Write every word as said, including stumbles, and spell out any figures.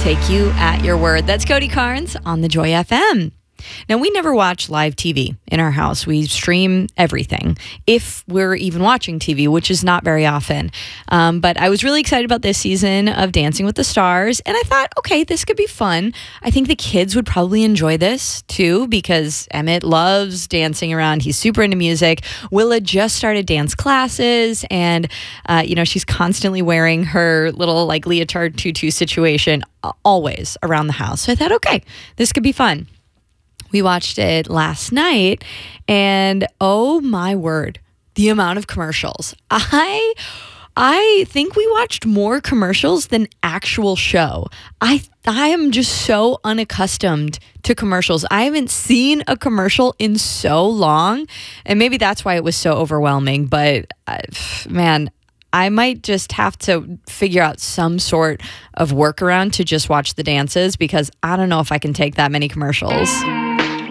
take you at your word. That's Cody Carnes on the Joy F M. Now, we never watch live T V in our house. We stream everything, if we're even watching T V, which is not very often. Um, but I was really excited about this season of Dancing with the Stars, and I thought, okay, this could be fun. I think the kids would probably enjoy this, too, because Emmett loves dancing around. He's super into music. Willa just started dance classes, and, uh, you know, she's constantly wearing her little, like, leotard tutu situation always around the house. So I thought, okay, this could be fun. We watched it last night, and oh my word, the amount of commercials. I I think we watched more commercials than actual show. I I am just so unaccustomed to commercials. I haven't seen a commercial in so long, and maybe that's why it was so overwhelming, but uh, man, I might just have to figure out some sort of workaround to just watch the dances, because I don't know if I can take that many commercials.